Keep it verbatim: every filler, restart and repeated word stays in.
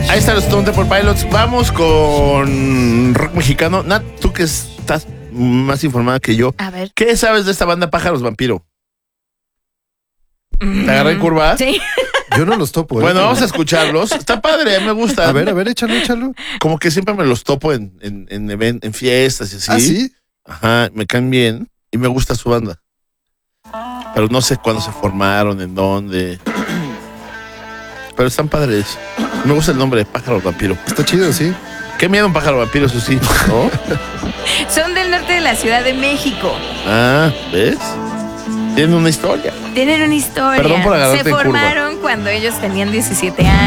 Ahí están los Stone Temple Pilots. Vamos con rock mexicano. Nat, tú que estás más informada que yo. A ver. ¿Qué sabes de esta banda Pájaros Vampiro? ¿Te agarré en curva? Sí. Yo no los topo. ¿eh? Bueno, vamos a escucharlos. Está padre, me gusta. A ver, a ver, échalo, échalo. Como que siempre me los topo en, en, en, event- en fiestas y así. ¿Ah, sí? Ajá, me caen bien y me gusta su banda. Pero no sé cuándo se formaron, en dónde. Pero están padres. Me gusta el nombre de Pájaro Vampiro. Está chido, sí. Qué miedo un pájaro vampiro, eso sí, ¿no? Son del norte de la Ciudad de México. Ah, ¿ves? Tienen una historia. Tienen una historia. Perdón por agarrarte Se en curva. formaron cuando ellos tenían diecisiete años.